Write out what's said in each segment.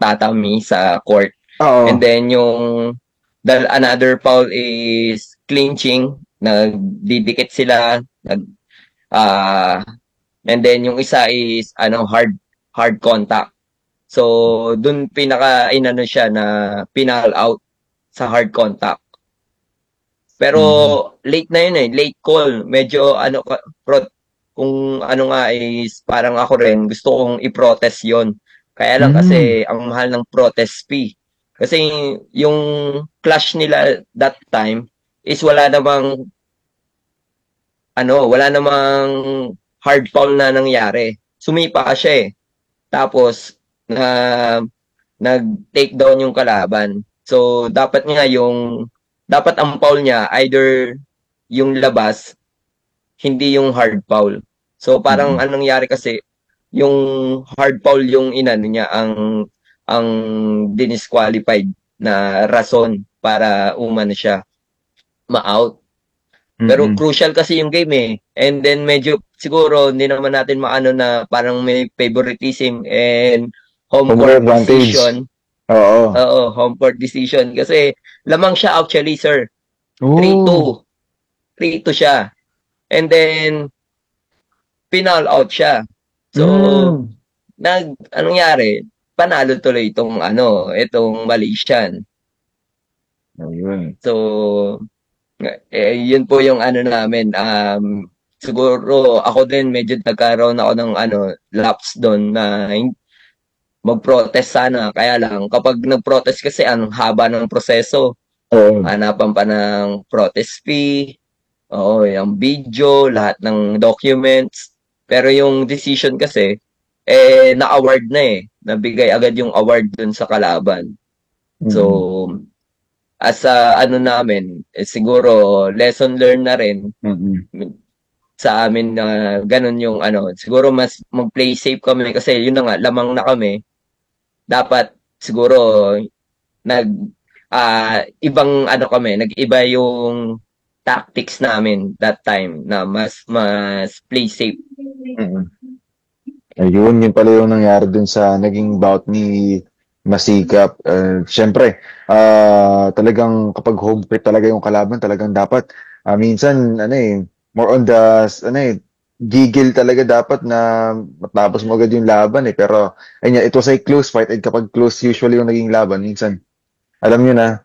tatami sa court. And Oo. then another foul is clinching, nagdidikit sila, ah, and then yung isa is hard contact. So dun pinaka inano siya na pinal out sa hard contact. Pero Mhm. late na yun eh, late call. Medyo kung ano nga is parang ako rin gusto kong i-protest yon. Kaya lang Hmm. kasi ang mahal ng protest fee. Kasi yung clash nila that time is wala namang hard foul na nangyari. Sumipa siya eh. Tapos na nag-take down yung kalaban. So dapat ang foul niya either yung labas, hindi yung hard foul. So parang Mm. anong nangyari kasi yung hard foul yung inano niya ang disqualified na rason para umano siya ma-out. Pero Mm. crucial kasi yung game eh. And then medyo siguro hindi naman natin maano na parang may favoritism and home Home court court advantage. decision. Oo. Oo, home court decision. Kasi lamang siya actually, sir. Oh. 3-2. 3-2 siya. And then, pinal out siya. So, Hmm. anong nangyari? Panalo tuloy itong Malaysian. Ayun. So, yun po yung ano namin. Siguro ako din medyo nagkaroon ako ng lapse doon na mag-protest sana. Kaya lang, kapag nag-protest kasi, ang haba ng proseso. Oo. Hanapan pa ng protest fee, oo, yung video, lahat ng documents. Pero yung decision kasi, na-award na eh. Nabigay agad yung award dun sa kalaban. Mm. So, as a ano namin, siguro lesson learned na rin Mm. sa amin na ganun yung siguro mas mag-play safe kami kasi yun na nga, lamang na kami. Dapat siguro nag ibang nag-iba yung tactics namin that time na mas play safe. Mm. Ayun, yun pala yung nangyari dun sa naging bout ni Masikap. Siyempre, talagang kapag home court talaga yung kalaban, talagang dapat, minsan, more on the, gigil talaga dapat na matapos mo agad yung laban eh. Pero, ayun, it was a close fight and kapag close usually yung naging laban, minsan, alam nyo na,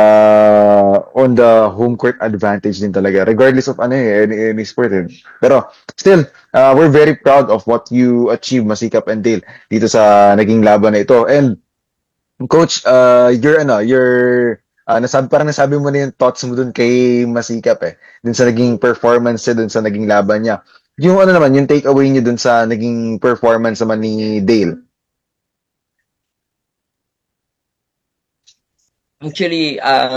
on the home court advantage din talaga, regardless of any sport. Eh. Pero, still, we're very proud of what you achieved, Masikap and Dale, dito sa naging laban na ito. And, Coach, parang nasabi mo na yung thoughts mo dun kay Masikap eh, dun sa naging performance niya, dun sa naging laban niya. Yung ano naman, yung takeaway niyo dun sa naging performance naman ni Dale. Actually,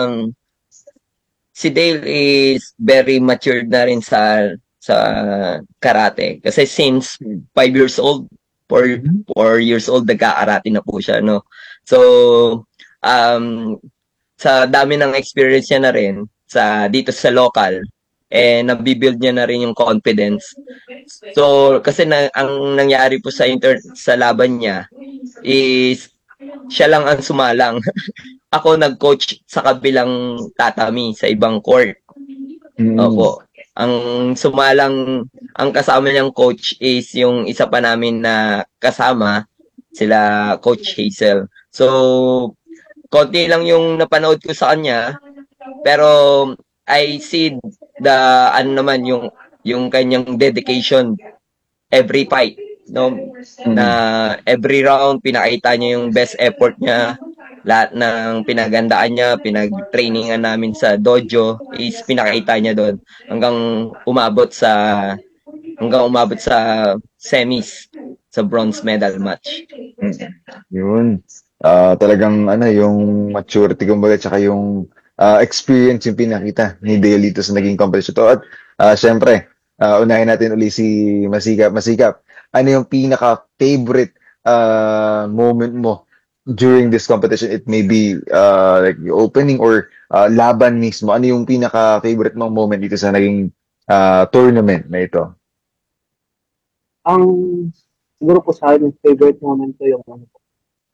si Dale is very matured na rin sa karate. Kasi since 5 years old, 4, Mhm. 4 years old, nagka-karate na po siya, no? So, um, sa dami ng experience niya na rin dito sa local, nabibuild niya na rin yung confidence. So, kasi ang nangyari po sa laban niya is siya lang ang sumalang. Ako nag-coach sa kabilang tatami sa ibang court. Mm. Opo. Ang ang kasama niyang coach is yung isa pa namin na kasama, sila Coach Hazel. So, konti lang yung napanood ko sa kanya, pero I see the naman yung kanyang dedication every fight, no? Na Mm. every round pinakita niya yung best effort niya. Lahat ng pinagandaan niya, pinag-trainingan namin sa dojo is pinakita niya doon umabot sa umabot sa semis sa bronze medal match. Mm. Yun. Talagang yung maturity kumbaga tsaka yung experience yung pinakita ni Dale dito sa naging competition to. At syempre, unahin natin uli si Masikap. Masikap, ano yung pinaka-favorite moment mo during this competition? It may be like the opening or laban mismo. Ano yung pinaka-favorite mong moment dito sa naging tournament na ito? Ang siguro po sa akin, yung favorite moment ko yung ano po,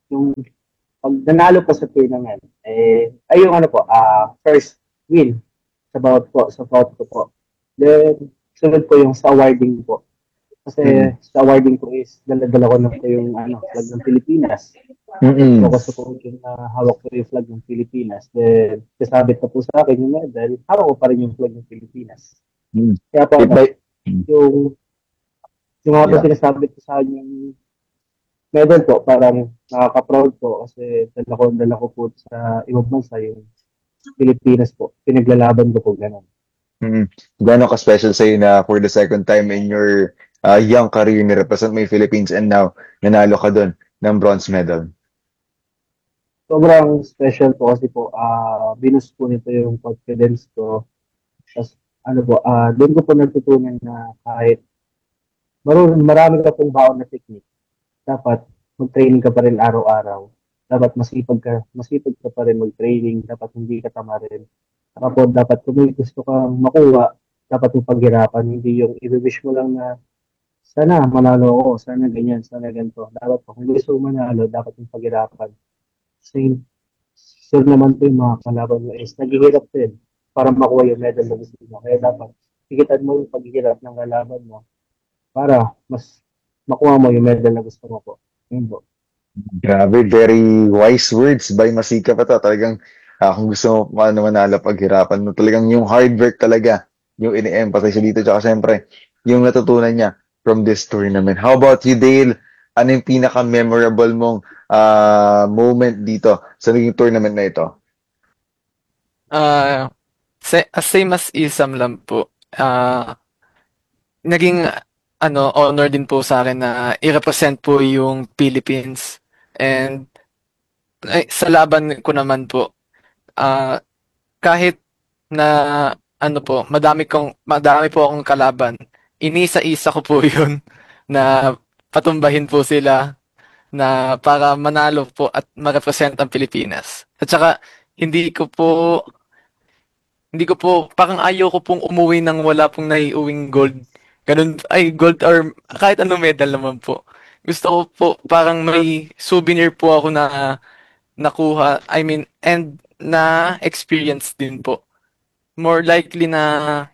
Yung pag nanalo po sa tournament, ay yung ano po, first win sa bout ko po. Then, sunod po yung sa awarding po. Kasi Mm. sa awarding ko is, dala-dala ko na po yung flag ng Pilipinas. Mm. Focus ko po yung hawak ko yung flag ng Pilipinas. Then, kasabit na po sa akin yung medal, hawak ko pa rin yung flag ng Pilipinas. Mm. Kaya po, It by, yung, yung nga po yeah. sinasabit ko sa akin yung medal po, parang nakaka-proud po kasi dala ko po sa ibang bansa yung Pilipinas po. Pinaglalaban ko po ganun. Mm. Gano'n ka-special sa'yo na for the second time in your young career ni-represent mo yung Philippines and now nanalo ka doon ng bronze medal? Sobrang special po kasi po, binus po nito yung confidence ko. Tapos, doon ko po natutunan na kahit marami ka pong baon na technique, dapat mag-training ka pa rin araw-araw. Dapat masipag ka pa rin mag-training, dapat hindi ka tamarin. Saka po, dapat kung may gusto kang makuha, dapat yung paghirapan, hindi yung i-wish mo lang na sana manalo ako, sana ganyan, sana ganito. Dapat po, kung gusto mo manalo, dapat yung paghirapan. Kasi sure naman po yung mga kalaban mo is naghihirap din para makuha yung medal na gusto mo. Kaya dapat tigitan mo yung paghihirap ng kalaban mo para mas makuha mo yung medal na gusto mo po. Yun po. Grabe, very wise words by Masika pa to. Talagang kung gusto mo manalo paghirapan mo, talagang yung hard work talaga yung ini-emphasize dito. Tsaka syempre, yung natutunan niya from this tournament. How about you, Dale? Ano yung pinaka-memorable mong moment dito sa naging tournament na ito? Ah, same as Isam lang po. Naging honor din po sa akin na i-represent po yung Philippines. And sa laban ko naman po, ah, kahit na madami po akong kalaban, inisa-isa ko po yun na patumbahin po sila na para manalo po at ma-represent ang Pilipinas. At saka hindi ko po Hindi ko po, parang ayaw ko pong umuwi nang wala pong naiuwing gold. Ganun, ay gold or kahit anong medal naman po. Gusto ko po, parang may souvenir po ako na nakuha, I mean, and na experience din po. More likely na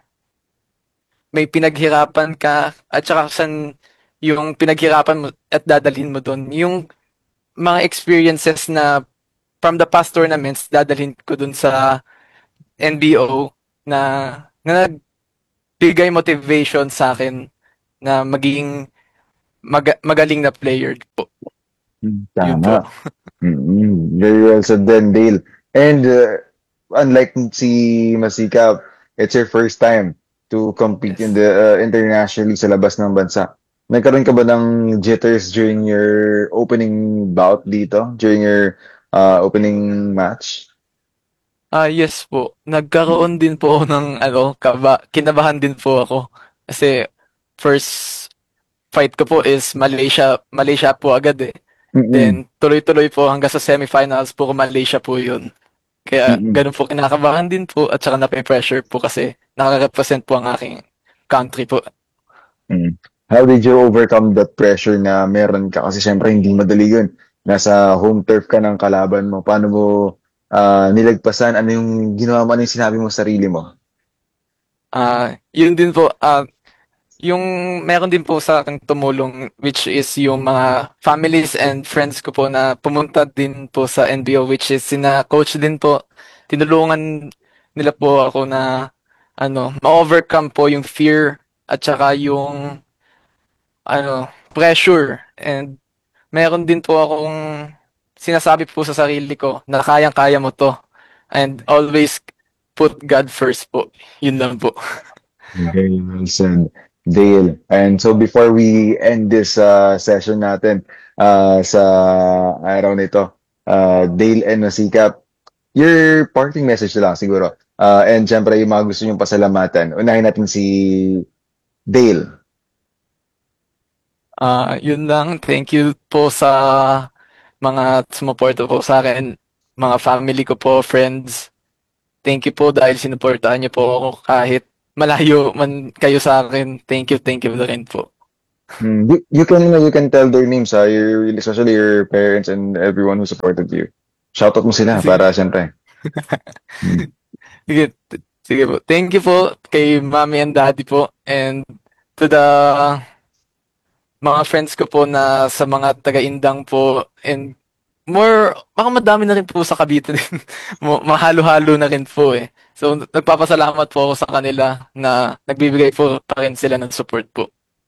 may pinaghirapan ka at saka saan yung pinaghirapan mo at dadalhin mo doon. Yung mga experiences na from the past tournaments, dadalhin ko doon sa NBO na nagbigay motivation sa akin na maging magaling na player po. Yun po. Tama. Very well said then, Dale. And unlike si Masika, it's your first time to compete in Yes. the internationally sa labas ng bansa. Nagkaroon ka ba ng jitters during your opening bout dito? During your opening match? Yes po. Nagkaroon din po ako ng kinabahan din po ako. Kasi first fight ko po is Malaysia po agad eh. Mm-mm. Then tuloy-tuloy po hanggang sa semifinals po Malaysia po yun. Kaya Mm-mm. ganun po kinakabahan din po at saka nape-pressure po kasi nakaka-represent po ang aking country po. Mm. How did you overcome that pressure na meron ka? Kasi syempre hindi madali yun. Nasa home turf ka ng kalaban mo. Paano mo nilagpasan? Ano yung ginawa mo? Ano yung sinabi mo sa sarili mo? Yun din po, yung meron din po sa akin tumulong which is yung mga families and friends ko po na pumunta din po sa NBO which is sina coach din po. Tinulungan nila po ako na ma-overcome po yung fear at saka yung pressure. And meron din po akong sinasabi po sa sarili ko na kayang-kaya mo to. And always put God first po. Yun lang po. Very well said, Dale. And so before we end this session natin sa araw nito, Dale and Nasikap, your parting message na lang siguro. And syempre, yung mga gusto nyong pasalamatan. Unahin natin si Dale. Yun lang. Thank you po sa mga sumuporta po sa akin, mga family ko po, friends. Thank you po dahil sinuportahan niyo po ako kahit malayo man kayo sa akin. Thank you na rin po. You can tell their names, especially your parents and everyone who supported you. Shoutout mo sila Sige, para siyempre. Mm. sige, sige po. Thank you po kay mommy and daddy po, and to the mga friends ko po na sa mga taga-Indang po, and baka madami na rin po sa Cavite din. Mahalo-halo na rin po eh. So, nagpapasalamat po ako sa kanila na nagbibigay po pa rin sila ng support po.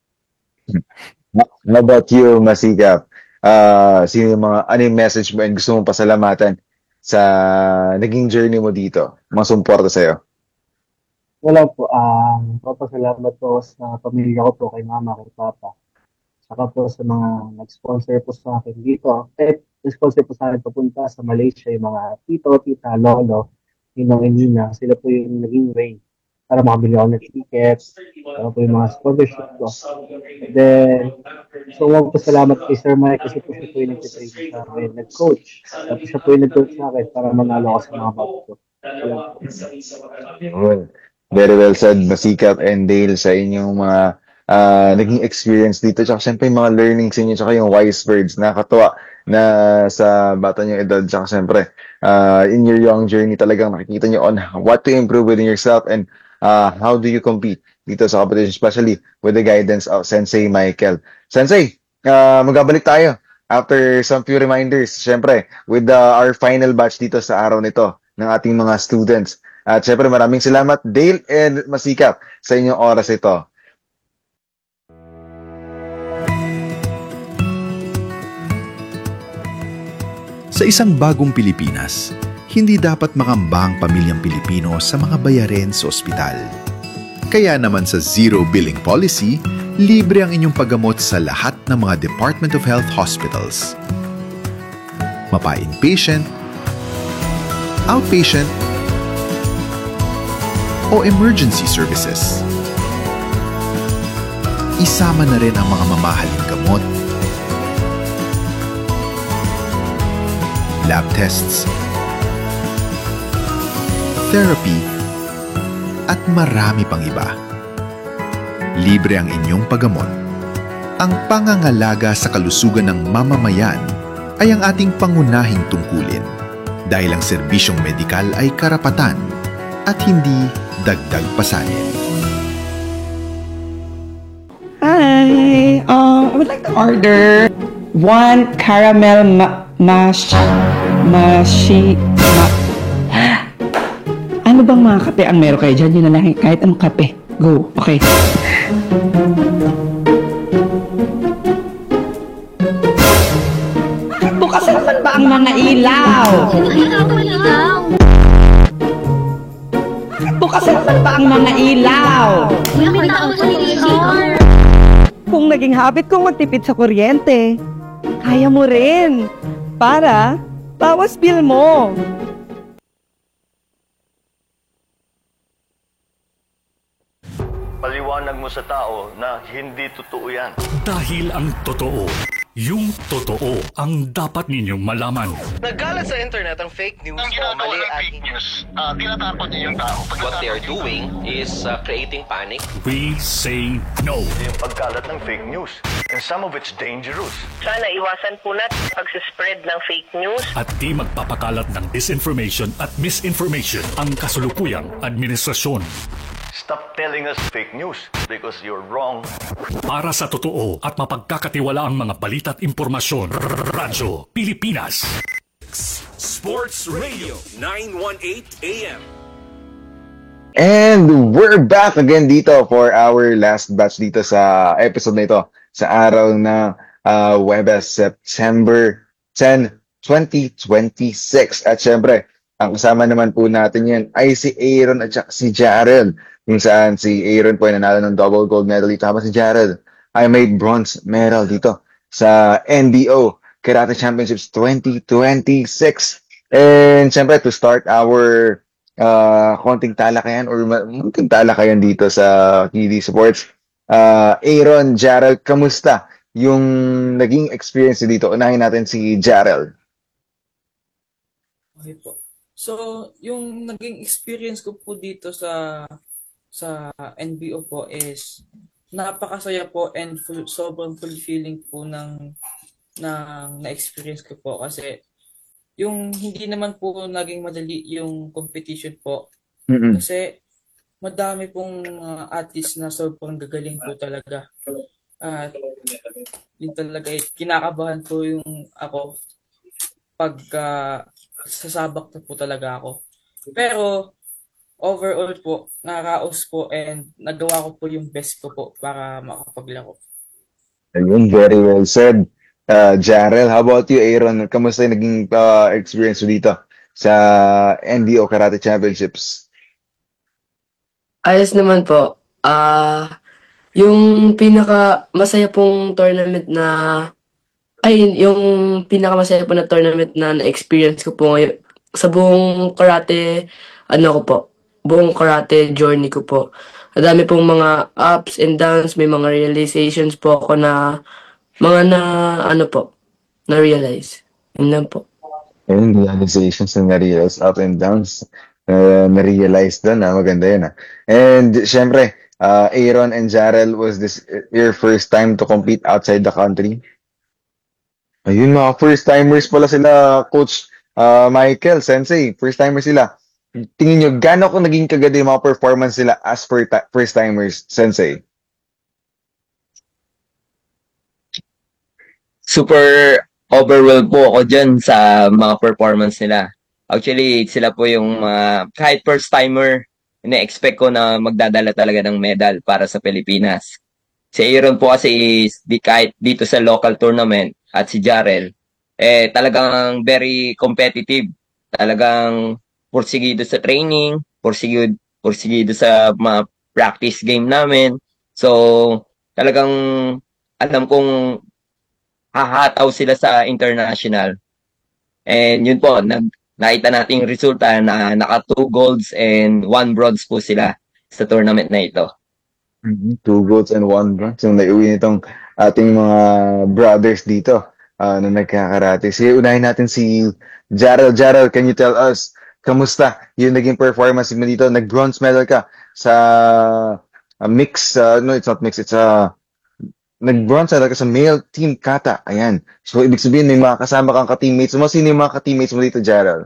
How about you, Masikap? Sino yung ano yung message mo and gusto mong pasalamatan sa naging journey mo dito? Mga sumuporta sa'yo. Wala po, papasalamat po sa pamilya ko po, kay mama, kay papa. Saka po sa mga nag-sponsor po sa akin dito. Nag-sponsor po sa akin papunta sa Malaysia, yung mga tito, tita, lolo, ninong and nina. Sila po yung naging way para makabili ako ng tickets. Saka po yung mga sponsorship ko. And then, so salamat kay Sir Mike kasi po siya po yung nag-training sa akin, nag-coach. Tapos siya po yung nag-coach sa akin para manalo ako sa mga bago ko. Wala po. Yun. Very well said, Masikap and Dale, sa inyong mga naging experience dito. Tsaka syempre yung mga learnings inyo, tsaka yung wise words. Nakakatuwa na sa bata niyong edad. Tsaka syempre, in your young journey talagang nakikita niyo on what to improve within yourself and how do you compete dito sa competition, especially with the guidance of Sensei Michael. Sensei, magabalik tayo after some few reminders, syempre, with our final batch dito sa araw nito ng ating mga students. At syempre maraming salamat Dale and Masikap sa inyong oras ito. Sa isang bagong Pilipinas, hindi dapat makamba ang pamilyang Pilipino sa mga bayarin sa ospital. Kaya naman sa Zero Billing Policy, libre ang inyong paggamot sa lahat ng mga Department of Health hospitals. Mapa-inpatient, outpatient, o emergency services. Isama na rin ang mga mamahaling gamot, lab tests, therapy, at marami pang iba. Libre ang inyong paggamot. Ang pangangalaga sa kalusugan ng mamamayan ay ang ating pangunahing tungkulin dahil ang serbisyong medikal ay karapatan at hindi dagdag pasanin. Hi, I would like to order one caramel ano bang mga kape ang meron kayo dyan? Yun na lang, kahit anong kape. Go, okay. Bakit bukas naman ba ang mga ilaw? Bakit bukas naman ba ang mga ilaw? Kung naging habit kong magtipid sa kuryente, kaya mo rin. Para bawas bill mo. Paliwanag mo sa tao na hindi totoo yan. Dahil ang totoo, yung totoo ang dapat ninyong malaman. Nagkalat sa internet ang fake news Ang ginagawa ng fake news, tinatakot niyo yung tao. What they are doing is creating panic. We say no. Yung pagkalat ng fake news. And some of it's dangerous. Sana iwasan po natin pag-spread ng fake news. At di magpapakalat ng disinformation at misinformation ang kasulukuyang administrasyon. Stop telling us fake news because you're wrong. Para sa totoo at mapagkakatiwala ang mga balita at impormasyon, Radyo Pilipinas. Sports Radio 918 AM. And we're back again dito for our last batch dito sa episode na ito sa araw ng Huwebes, September 10, 2026. At syempre, ang kasama naman po natin yan ay si Aaron at si Jared. Kung saan si Aaron po ay nanalo ng double gold medal dito habang si Jared ay made bronze medal dito sa NBO Karate Championships 2026. And syempre, to start our konting talakayan or munting talakayan dito sa KD Sports, Aaron, Jared, kamusta yung naging experience dito? Unahin natin si Jared. Okay po. So, yung naging experience ko po dito sa NBO po is napakasaya po and sobrang fulfilling po na-experience ko po kasi yung hindi naman po naging madali yung competition po Mm-mm. kasi madami pong athletes na sobrang gagaling po talaga. At yun talaga, kinakabahan po yung ako pag sasabak na po talaga ako. Pero overall po, nakaraos po and nagawa ko po yung best ko po para makapaglaro. Ayun, very well said. Jarrell, how about you, Aaron? Kamusta yung naging experience mo dito sa NDO Karate Championships? Ayos naman po. Yung pinaka masaya pong tournament na yung pinakamasaya po na tournament na na-experience ko po ngayon sa buong karate, buong karate journey ko po. Madami pong mga ups and downs, may mga realizations po ako na mga na-realize. Yun lang po. Ayun, realizations na na-realize, up and downs, na-realize doon, maganda yun, And, syempre, Aaron and Jarrell, was this your first time to compete outside the country? Ayun, mga first-timers pala sila, Coach Michael, Sensei, first-timers sila. Tingin nyo, gaano ko naging kaganda yung mga performance nila as first-timers, Sensei? Super overwhelmed po ako dyan sa mga performance nila. Actually, sila po yung kahit first timer, ina-expect ko na magdadala talaga ng medal para sa Pilipinas. Si Aaron po kasi kahit dito sa local tournament at si Jarrell, talagang very competitive. Talagang porsigido sa training, porsigido sa mga practice game namin. So, talagang alam kong hahataw sila sa international. And yun po, nakita nating resulta na naka 2 golds and 1 bronze po sila sa tournament na ito. 2 golds and 1 bronze yung naiuwi nitong ating mga brothers dito na nagkakarate. Sige, unahin natin si Jarrell. Jarrell, can you tell us, kamusta yung naging performance mo dito? Nag-bronze medal ka sa mix, no, it's not mix, it's nag-bronze medal ka sa male team kata. Ayan. So, ibig sabihin, may mga kasama kang ka-teammates mo. Sino yung mga ka-teammates mo dito, Jarrell?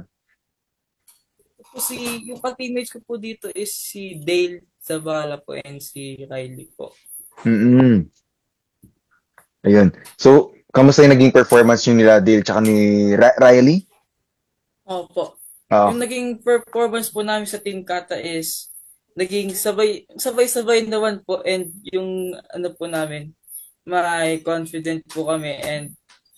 Yung ka-teammates ko po dito is si Dale Zavala po and si Riley po. Ayun. So, kamusta yung naging performance yung nila Dale tsaka ni Riley? Opo. Yung naging performance po namin sa Team Kata is naging sabay-sabay naman po and yung po namin, may confident po kami and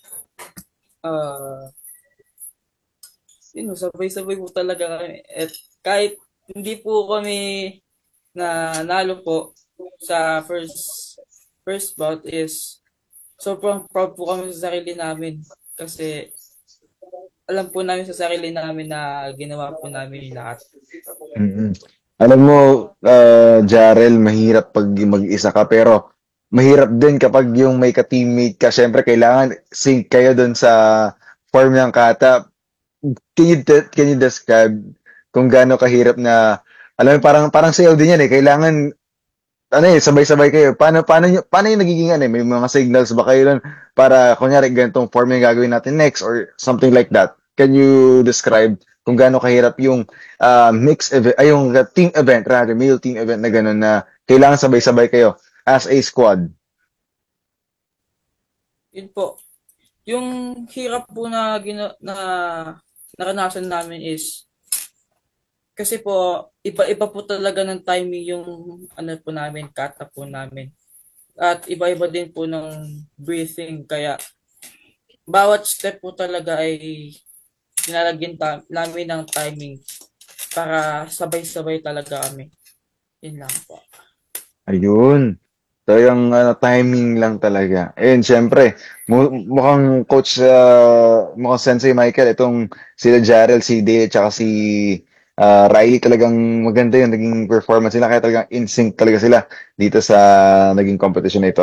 sabay-sabay po talaga kami. At kahit hindi po kami nanalo po sa first bout is sobrang proud po kami sa sarili namin kasi alam po namin sa sarili namin na ginawa po namin lahat. Alam mo, Jarrell, mahirap pag mag-isa ka pero mahirap din kapag yung may ka-teammate ka. Siyempre, kailangan sync kayo dun sa form ng kata. Can you describe kung gaano kahirap na, alam mo, parang sayaw din yan eh. Kailangan, sabay-sabay kayo. Paano yung nagiging may mga signals ba kayo doon para, kunyari, ganitong form yung gagawin natin next or something like that? Can you describe kung gaano kahirap yung mix event, yung team event, rather, male team event na gano'n na kailangan sabay-sabay kayo as a squad? Yun po. Yung hirap po na naranasan namin is kasi po, iba po talaga ng timing yung po namin, kata po namin. At iba-iba din po ng breathing. Kaya bawat step po talaga ay nilalagyan namin ng timing para sabay-sabay talaga kami. Yun lang po. Ayun. So, yung timing lang talaga. And syempre, mukhang mukhang Sensei Michael, itong sila Jarrell, si Dale, tsaka si Riley, talagang maganda yung naging performance nila. Kaya talagang in sync talaga sila dito sa naging competition na ito.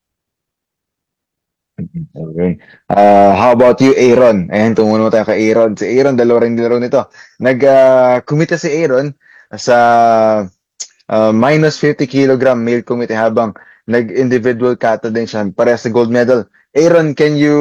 Okay. How about you, Aaron? Ayan, tumuno tayo kay Aaron. Si Aaron, dalawa rin nilaro nito. Nag-commit si Aaron sa minus 50 kilogram male committee habang nag-individual kata din siya. Parehas sa gold medal. Aaron, can you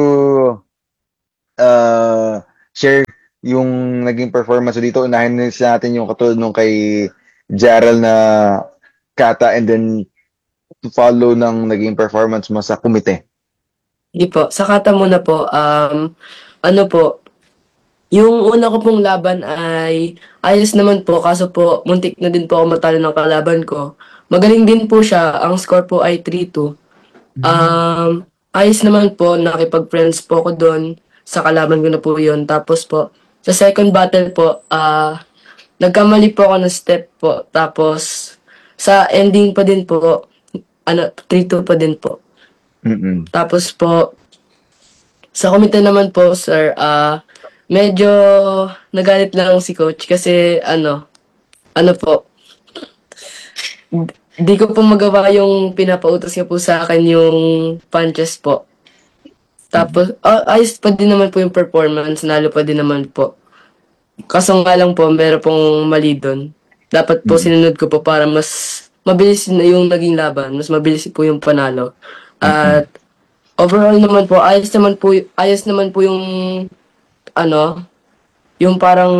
share yung naging performance mo dito? Unahin natin yung katulad nung kay Jarrell na kata and then to follow ng naging performance mo sa kumite. Hindi po, sa kata muna po, ano po, yung una ko pong laban ay ayos naman po, kaso po, muntik na din po ako matalo ng kalaban ko. Magaling din po siya, ang score po ay 3-2. Ayos naman po, nakipag-friends po ako doon, sa kalaban ko na po yun. Tapos po, sa second battle po, nagkamali po ako ng step po. Tapos, sa ending pa din po, 3-2 pa din po. Tapos po, sa komite naman po, sir, medyo nagalit lang si coach kasi ano po, di ko po magawa yung pinapautos niya po sa akin yung punches po. Tapos, ayos pa din naman po yung performance, nalo pa din naman po. Kaso nga lang po, meron pong mali doon. Dapat po sinunod ko po para mas mabilis na yung naging laban, mas mabilis po yung panalo. At overall naman po, ayos naman po yung yung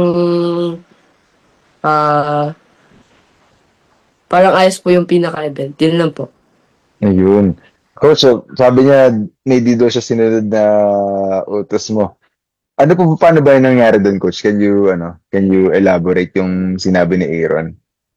parang ayos po yung pinaka-event. Yun lang po. Ayun. Coach, so, sabi niya, hindi daw siya sinunod na utos mo. Paano ba yung nangyari doon, Coach? Can you elaborate yung sinabi ni Aaron?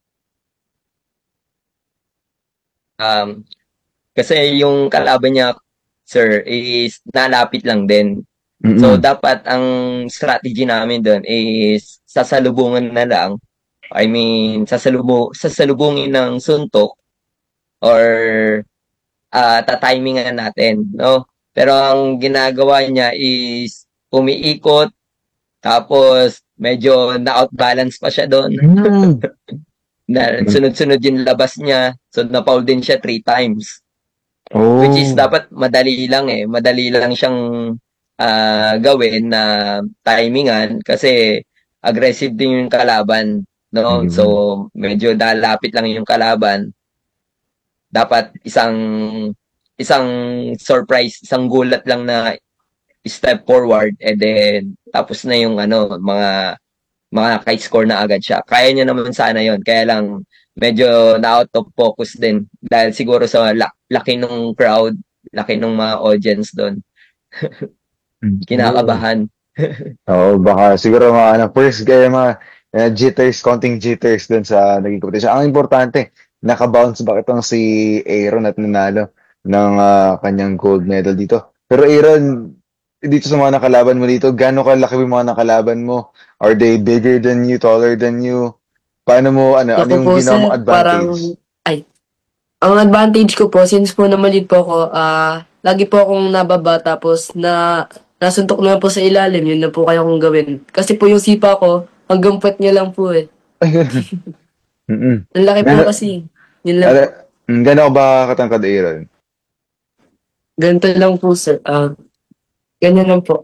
Kasi yung kalaban niya, sir, is nalapit lang din. So, dapat ang strategy namin doon is sasalubungan na lang. I mean, sasalubungin ng suntok or tatimingan natin, no? Pero ang ginagawa niya is umiikot, tapos medyo na-outbalance pa siya doon. Na sunod-sunod yung labas niya. So, na-foul din siya 3 times. Which is dapat madali lang eh. Madali lang siyang gawin na timingan kasi aggressive din yung kalaban. No? So, medyo dalapit lang yung kalaban. Dapat isang surprise, isang gulat lang na step forward and then tapos na yung mga score na agad siya. Kaya niya naman sana yon. Kaya lang medyo na-out of focus din dahil siguro sa laki ng crowd, laki ng mga audience doon. Kinakabahan. Oo, baka siguro first game, jitters, konting jitters dun sa naging competition. Ang importante, nakabounce back itong si Aaron at nanalo ng kanyang gold medal dito. Pero Aaron, dito sa mga nakalaban mo dito, gaano kalaki yung mga nakalaban mo? Are they bigger than you, taller than you? Paano mo, ano yung ginawa mong advantage? Ang advantage ko po, since po namalit po ako, lagi po akong nababa, tapos nasuntok naman po sa ilalim, yun na po kaya kong gawin. Kasi po yung sipa ko, hanggang puwet niya lang po eh. Ang laki po kasi. Yun lang. Gano'n ba katangkad, Aaron? Ganito lang po, sir. Ganyan lang po.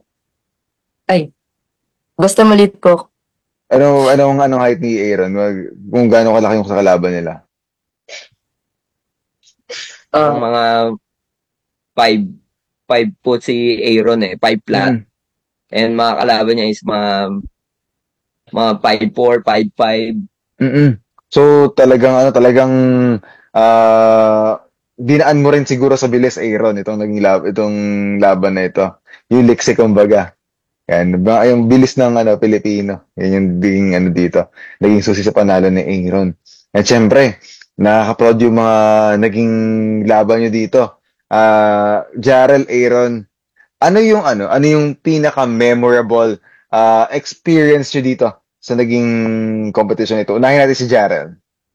Basta maliit po. Anong height ni Aaron? Kung gaano kalaki yung sa kalaban nila? Mga 5 po si Aaron eh, 5 flat. And mga kalaban niya is mga 5'4", 5'5". So talagang dinaan mo rin siguro sa bilis, Aaron, itong laban na ito. Yung liksi kumbaga. Yan, yung bilis ng Pilipino. Yan yung dito. Naging susi sa panalo ni Aaron. At syempre, nakaka-proud yung mga naging laban nyo dito. Jarrell, Aaron, ano yung pinaka-memorable experience nyo dito sa naging competition ito? Unahin natin si Jarrell.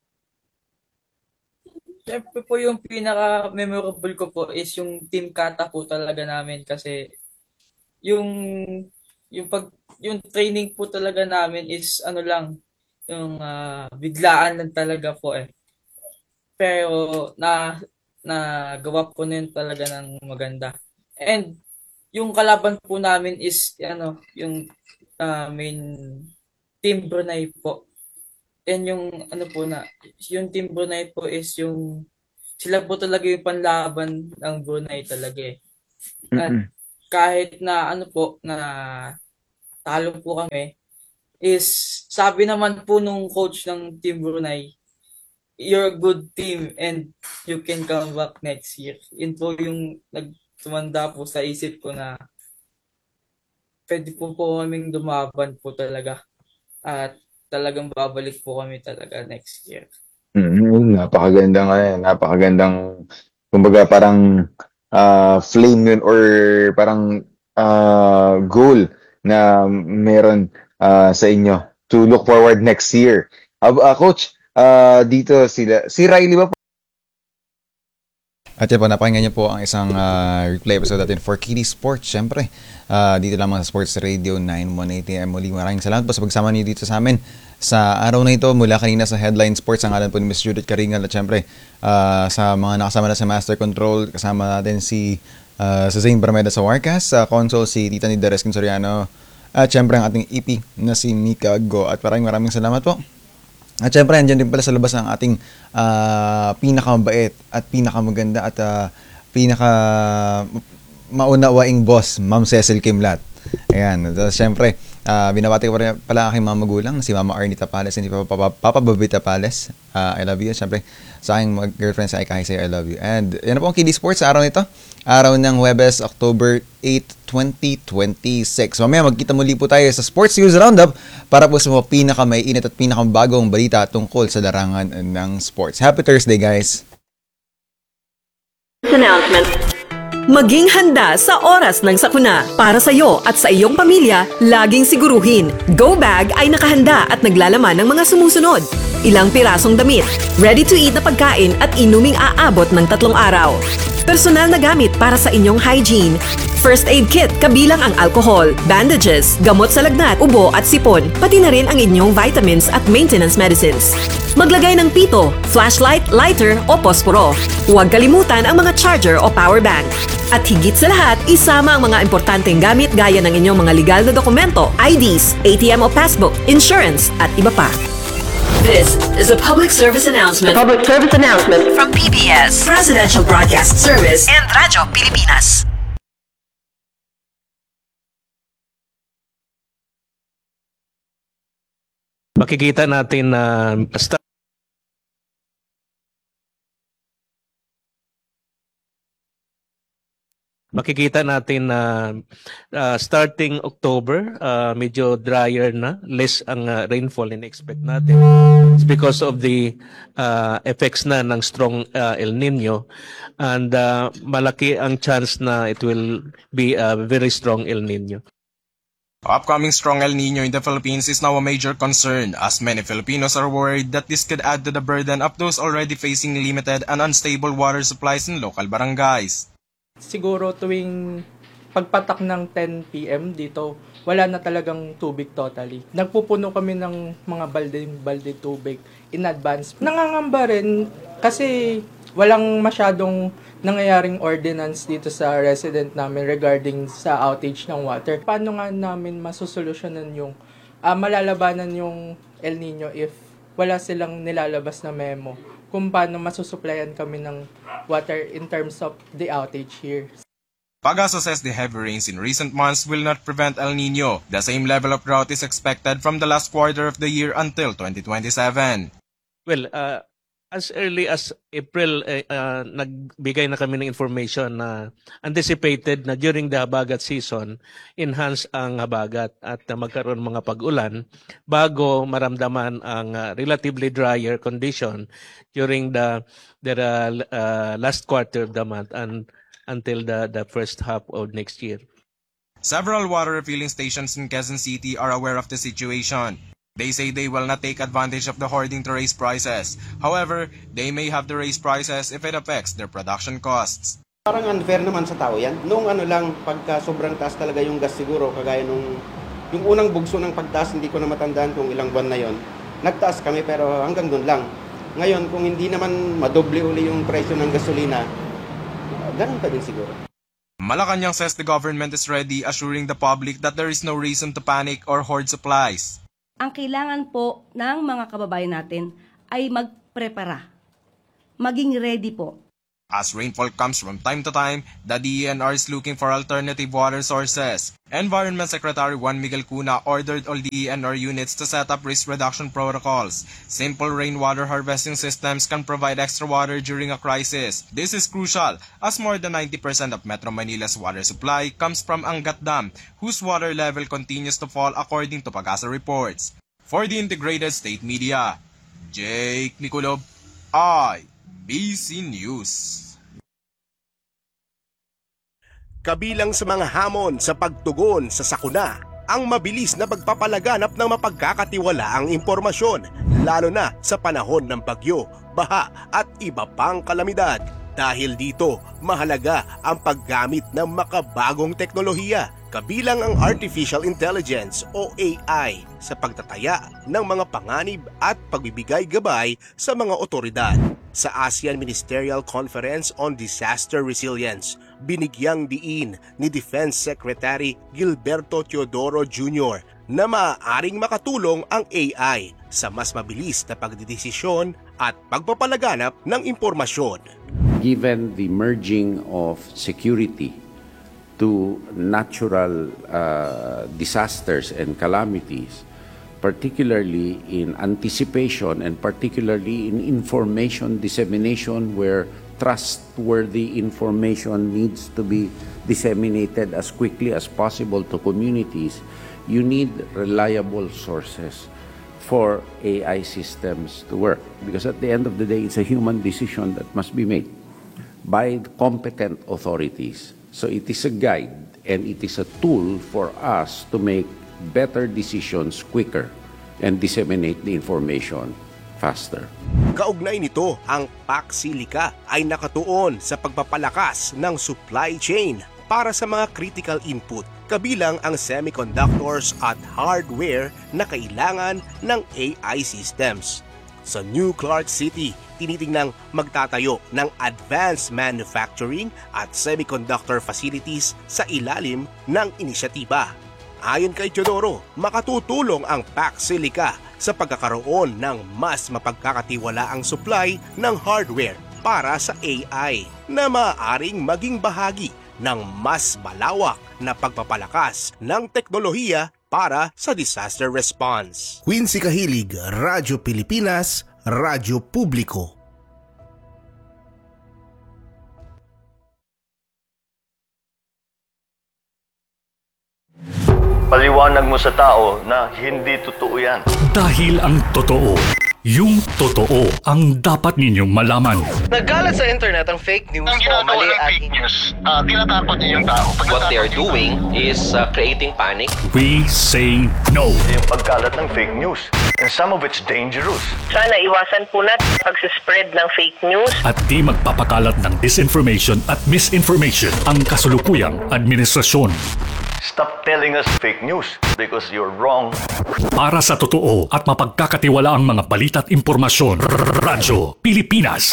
Siyempre po yung pinaka-memorable ko po is yung team kata po talaga namin kasi yung training po talaga namin is yung biglaan lang talaga po eh. Pero nagawa po na yun talaga ng maganda. And yung kalaban po namin is yung main Team Brunei po. And yung yung Team Brunei po is yung sila po talaga yung panlaban ng Brunei talaga eh. At Mm-mm. kahit na na talo po kami, is sabi naman po nung coach ng Team Brunei, you're a good team and you can come back next year. Yun po yung nagtumanda po sa isip ko na pwede po kaming dumaban po talaga. At talagang babalik po kami talaga next year. Napakagandang, kumbaga parang flame yun or parang goal na meron sa inyo to look forward next year. Coach, dito si Riley ba? At yan po, napakinggan niyo po ang isang replay episode natin for KD Sports. Siyempre, dito lamang sa Sports Radio 918 AM. Muli maraming salamat po sa pagsama niyo dito sa amin sa araw na ito. Mula kanina sa Headline Sports, ang ngalan po ni Ms. Judith Karingal. At siyempre, sa mga nakasama na sa Master Control, kasama natin si Zane Brameda sa Warcast, sa console si Tita ni Dareskin Soriano, at siyempre ang ating EP na si Mika Go. At maraming salamat po. At syempre, andyan din pala sa labas ang ating pinakamabait at pinakamaganda at pinaka maunawaing boss, Ma'am Cecil Kimlat. Ayan. At syempre, binabati ko pala aking mga magulang, si Mama Arnie Tapales and si Papa Bobby Tapales. I love you. Syempre, sa aking girlfriend sa Ikahay sa'yo, I love you. And yan na po ang KD Sports sa araw nito. Araw ng Huwebes, October 8, 2026. Mamaya magkita muli po tayo sa Sports News Roundup para po sa mga pinakamaiinit at pinakamabagong balita tungkol sa larangan ng sports. Happy Thursday, guys! Maging handa sa oras ng sakuna. Para sa iyo at sa iyong pamilya, laging siguruhin. Go Bag ay nakahanda at naglalaman ng mga sumusunod. Ilang pirasong damit, ready-to-eat na pagkain at inuming aabot ng 3 araw. Personal na gamit para sa inyong hygiene. First aid kit kabilang ang alcohol, bandages, gamot sa lagnat, ubo at sipon, pati na rin ang inyong vitamins at maintenance medicines. Maglagay ng pito, flashlight, lighter o posporo. Huwag kalimutan ang mga charger o power bank. At higit sa lahat, isama ang mga importanteng gamit gaya ng inyong mga legal na dokumento, IDs, ATM o passbook, insurance at iba pa. This is a public service announcement. From PBS, Presidential Broadcast Service, and Radyo Pilipinas. Makikita natin na starting October, medyo drier na, less ang rainfall in-expect natin. It's because of the effects na ng strong El Nino, and malaki ang chance na it will be a very strong El Nino. Upcoming strong El Nino in the Philippines is now a major concern, as many Filipinos are worried that this could add to the burden of those already facing limited and unstable water supplies in local barangays. Siguro tuwing pagpatak ng 10 PM dito, wala na talagang tubig totally. Nagpupuno kami ng mga balde tubig in advance. Nangangamba rin kasi walang masyadong nangyayaring ordinance dito sa resident namin regarding sa outage ng water. Paano nga namin masusolusyonan yung malalabanan yung El Nino if wala silang nilalabas na memo kung paano masusuplayan kami ng water in terms of the outage here. Pagasa says the heavy rains in recent months will not prevent El Nino. The same level of drought is expected from the last quarter of the year until 2027. Well, as early as April, nagbigay na kami ng information na anticipated na during the habagat season, enhance ang habagat at magkaroon mga pag-ulan bago maramdaman ang relatively drier condition during the last quarter of the month and until the first half of next year. Several water refilling stations in Quezon City are aware of the situation. They say they will not take advantage of the hoarding to raise prices. However, they may have to raise prices if it affects their production costs. Parang unfair naman sa tao yan. Noong pagka sobrang taas talaga yung gas siguro, kagaya yung unang bugso ng pagtaas, hindi ko na matandaan kung ilang buwan na yon. Nagtaas kami pero hanggang doon lang. Ngayon, kung hindi naman madoble uli yung presyo ng gasolina, ganun pa din siguro. Malacanang says the government is ready, assuring the public that there is no reason to panic or hoard supplies. Ang kailangan po ng mga kababayan natin ay magprepara. Maging ready po. As rainfall comes from time to time, the DENR is looking for alternative water sources. Environment Secretary Juan Miguel Cuna ordered all DENR units to set up risk reduction protocols. Simple rainwater harvesting systems can provide extra water during a crisis. This is crucial as more than 90% of Metro Manila's water supply comes from Angat Dam, whose water level continues to fall according to Pagasa reports. For the Integrated State Media, Jake Niculob, IBC News. Kabilang sa mga hamon sa pagtugon sa sakuna, ang mabilis na pagpapalaganap ng mapagkakatiwalaang impormasyon, lalo na sa panahon ng bagyo, baha at iba pang kalamidad. Dahil dito, mahalaga ang paggamit ng makabagong teknolohiya, kabilang ang Artificial Intelligence o AI sa pagtataya ng mga panganib at pagbibigay gabay sa mga otoridad. Sa ASEAN Ministerial Conference on Disaster Resilience, binigyang diin ni Defense Secretary Gilberto Teodoro Jr. na maaaring makatulong ang AI sa mas mabilis na pagdidesisyon at pagpapalaganap ng impormasyon. Given the merging of security to natural disasters and calamities, particularly in anticipation and particularly in information dissemination where trustworthy information needs to be disseminated as quickly as possible to communities, you need reliable sources for AI systems to work. Because at the end of the day, it's a human decision that must be made by competent authorities. So it is a guide and it is a tool for us to make better decisions quicker and disseminate the information faster. Kaugnay nito, ang PAC-SILICA ay nakatuon sa pagpapalakas ng supply chain para sa mga critical input, kabilang ang semiconductors at hardware na kailangan ng AI systems. Sa New Clark City, tinitingnang magtatayo ng advanced manufacturing at semiconductor facilities sa ilalim ng inisyatiba. Ayon kay Teodoro, makatutulong ang PAC-SILICA sa pagkakaroon ng mas mapagkakatiwalaang supply ng hardware para sa AI na maaaring maging bahagi ng mas malawak na pagpapalakas ng teknolohiya para sa disaster response. Quincy Kahilig, Radyo Pilipinas, Radyo Publiko. Paliwanag mo sa tao na hindi totoo yan. Dahil ang totoo, yung totoo ang dapat ninyong malaman. Nagkalat sa internet ang fake news o mali at fake news. Tinatakot niyo yung tao. What they are doing is creating panic. We say no. Yung pagkalat ng fake news. And some of it's dangerous. Sana iwasan po natin pag-spread ng fake news. At di magpapakalat ng disinformation at misinformation ang kasulukuyang administrasyon. Stop telling us fake news because you're wrong. Para sa totoo at mapagkakatiwalaang mga balita at impormasyon, Radyo Pilipinas.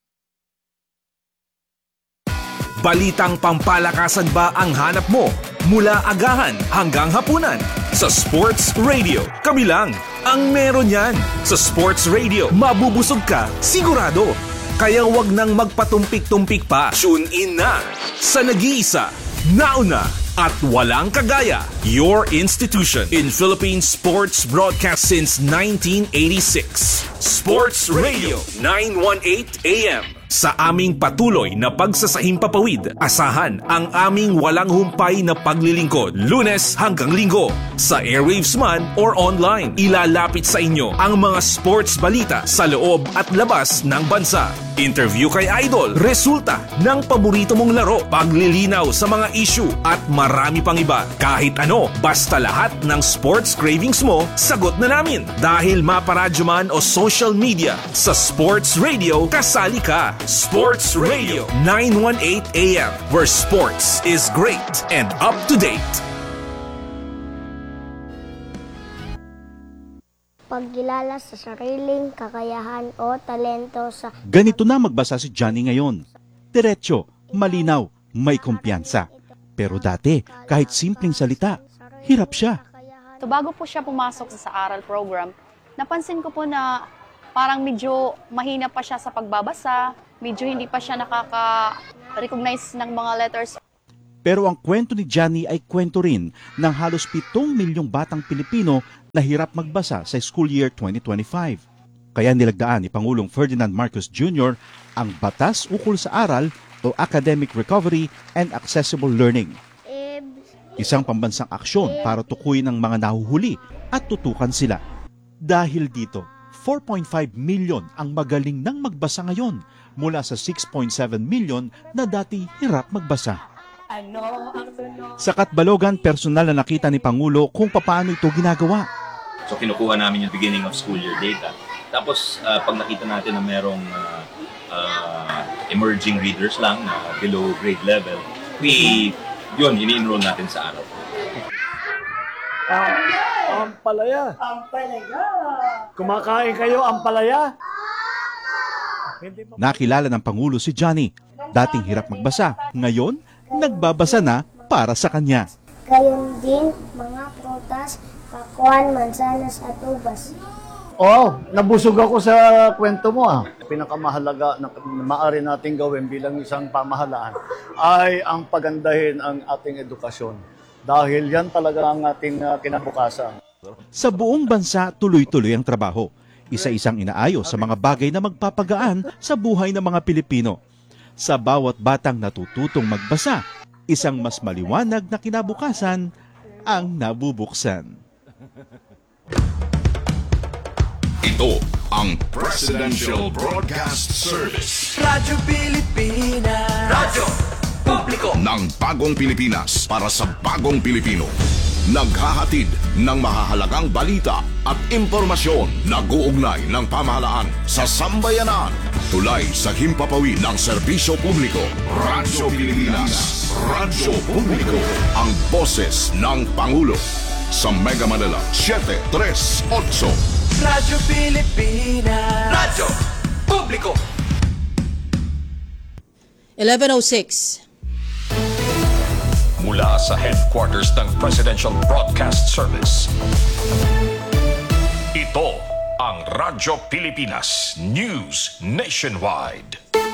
Balitang pampalakasan ba ang hanap mo? Mula agahan hanggang hapunan. Sa Sports Radio, kami lang ang meron yan. Sa Sports Radio, mabubusog ka, sigurado. Kaya wag nang magpatumpik-tumpik pa. Tune in na sa nag-iisa, nauna, at walang kagaya, your institution in Philippine sports broadcast since 1986. Sports Radio 918 AM. Sa aming patuloy na pagsasahimpapawid, asahan ang aming walang humpay na paglilingkod, Lunes hanggang Linggo. Sa airwaves man or online, ilalapit sa inyo ang mga sports balita sa loob at labas ng bansa. Interview kay Idol, resulta ng paborito mong laro, paglilinaw sa mga issue at marami pang iba. Kahit ano, basta lahat ng sports cravings mo, sagot na namin. Dahil maparadyo man o social media, sa Sports Radio, kasali ka. Sports Radio 918 AM, where sports is great and up to date. Pagkilala sa sariling kakayahan o talento sa... Ganito na magbasa si Johnny ngayon. Diretso, malinaw, may kumpiyansa. Pero dati, kahit simpleng salita, hirap siya. Bago po siya pumasok sa aral program, napansin ko po na parang medyo mahina pa siya sa pagbabasa, medyo hindi pa siya nakaka-recognize ng mga letters. Pero ang kwento ni Johnny ay kwento rin ng halos 7 milyong batang Pilipino na hirap magbasa sa school year 2025. Kaya nilagdaan ni Pangulong Ferdinand Marcos Jr. ang Batas Ukol sa Aral o Academic Recovery and Accessible Learning. Isang pambansang aksyon para tukuyin ang mga nahuhuli at tutukan sila. Dahil dito, 4.5 million ang magaling nang magbasa ngayon mula sa 6.7 million na dati hirap magbasa. Sa Katbalogan, personal na nakita ni Pangulo kung paano ito ginagawa. So kinukuha namin yung beginning of school year data. Tapos pag nakita natin na merong emerging readers lang na below grade level, ini-enroll natin sa araw. Ampalaya. Ampalaya. Kumakain kayo, ampalaya? Nakilala ng Pangulo si Johnny. Dating hirap magbasa, ngayon nagbabasa na para sa kanya. Gayon din mga prutas, pakwan, mansanas at ubas. Nabusog ako sa kwento mo. Pinakamahalaga na maaari nating gawin bilang isang pamahalaan ay ang pagandahin ang ating edukasyon. Dahil yan talaga ang ating kinabukasan. Sa buong bansa, tuloy-tuloy ang trabaho. Isa-isang inaayos sa mga bagay na magpapagaan sa buhay ng mga Pilipino. Sa bawat batang natututong magbasa, isang mas maliwanag na kinabukasan ang nabubuksan. Ito ang Presidential Broadcast Service. Radyo Pilipinas. Radyo Publiko ng bagong Pilipinas para sa bagong Pilipino. Naghahatid ng mahahalagang balita at impormasyon na guugnay ng pamahalaan sa sambayanan. Tulay sa himpapawid ng serbisyo publiko. Radyo Pilipinas. Radyo Publiko. Ang boses ng Pangulo. Sa Mega Manila, 738. Radyo Pilipinas. Radyo Publiko. 11:06. Mula sa headquarters ng Presidential Broadcast Service. Ito ang Radyo Pilipinas News Nationwide.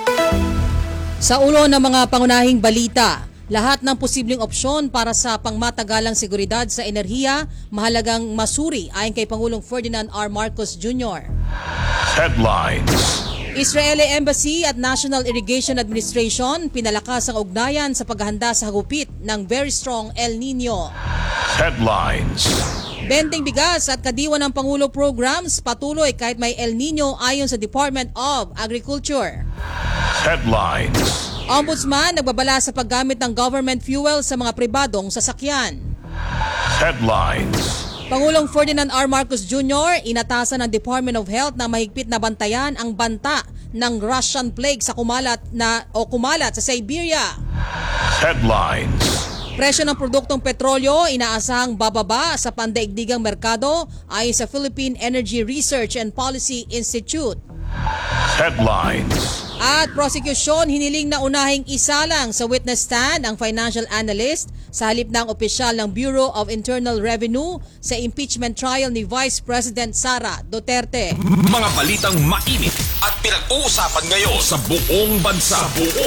Sa ulo ng mga pangunahing balita, lahat ng posibleng opsyon para sa pangmatagalang seguridad sa enerhiya, mahalagang masuri ayon kay Pangulong Ferdinand R. Marcos Jr. Headlines. Israeli Embassy at National Irrigation Administration pinalakas ang ugnayan sa paghahanda sa hagupit ng very strong El Nino. Headlines. Benteng bigas at kadiwa ng Pangulo programs patuloy kahit may El Nino ayon sa Department of Agriculture. Headlines. Ombudsman nagbabala sa paggamit ng government fuel sa mga pribadong sasakyan. Headlines. Pangulong Ferdinand R. Marcos Jr. inatasan ng Department of Health na mahigpit na bantayan ang banta ng Russian plague sa kumalat sa Siberia. Headlines. Presyo ng produktong petrolyo inaasahang bababa sa pandaigdigang merkado ayon sa Philippine Energy Research and Policy Institute. Headlines. At prosecution hiniling na unahing isalang sa witness stand ang financial analyst sa halip ng opisyal ng Bureau of Internal Revenue sa impeachment trial ni Vice President Sara Duterte. Mga balitang mainit at pinag-uusapan ngayon sa buong bansa.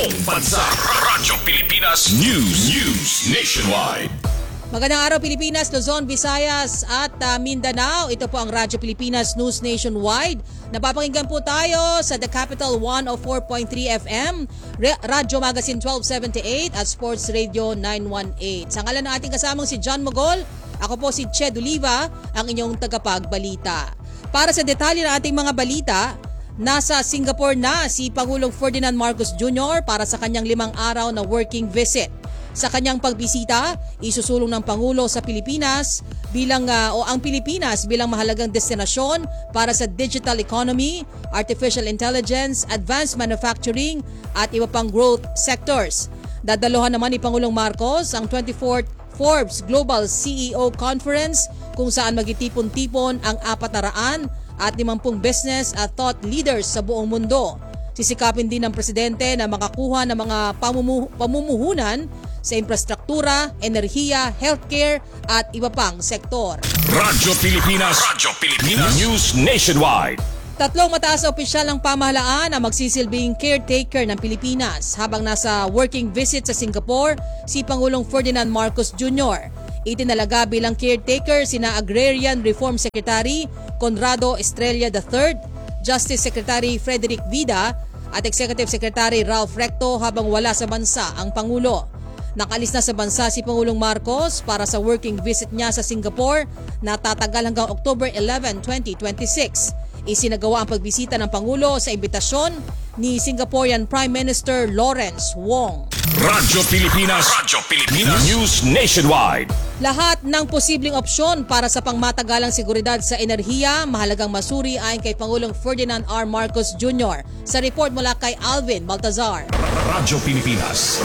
Radyo Pilipinas News Nationwide. Magandang araw Pilipinas, Luzon, Visayas at Mindanao. Ito po ang Radyo Pilipinas News Nationwide. Napapakinggan po tayo sa The Capital 104.3 FM, Radyo Magazine 1278 at Sports Radio 918. Sa ngalan ng ating kasamang si John Mogol, ako po si Ched Oliva, ang inyong tagapagbalita. Para sa detalye ng ating mga balita, nasa Singapore na si Pangulong Ferdinand Marcos Jr. para sa kanyang 5 araw na working visit. Sa kanyang pagbisita, isusulong ng Pangulo sa Pilipinas ang Pilipinas bilang mahalagang destinasyon para sa digital economy, artificial intelligence, advanced manufacturing at iba pang growth sectors. Dadaluhan naman ni Pangulong Marcos ang 24th Forbes Global CEO Conference kung saan magtitipon-tipon ang 450 business at thought leaders sa buong mundo. Sisikapin din ng Presidente na makakuha ng mga pamumuhunan sa infrastruktura, enerhiya, healthcare at iba pang sektor. Radyo Pilipinas News Nationwide. Tatlong mataas na opisyal ng pamahalaan ang magsisilbing caretaker ng Pilipinas habang nasa working visit sa Singapore si Pangulong Ferdinand Marcos Jr. Itinalaga bilang caretaker sina Agrarian Reform Secretary Conrado Estrella III, Justice Secretary Frederick Vida at Executive Secretary Ralph Recto habang wala sa bansa ang Pangulo. Nakalis na sa bansa si Pangulong Marcos para sa working visit niya sa Singapore na tatagal hanggang October 11, 2026. Isinagawa ang pagbisita ng Pangulo sa imbitasyon ni Singaporean Prime Minister Lawrence Wong. Radyo Pilipinas. News Nationwide. Lahat ng posibleng opsyon para sa pangmatagalang seguridad sa enerhiya mahalagang masuri ayon kay Pangulong Ferdinand R. Marcos Jr. Sa report mula kay Alvin Baltazar. Radyo Pilipinas.